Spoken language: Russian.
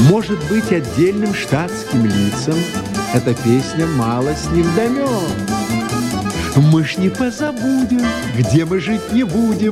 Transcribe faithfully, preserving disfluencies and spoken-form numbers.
Может быть, отдельным штатским лицам эта песня мало с ним дамет. Мы ж не позабудем, где мы жить не будем,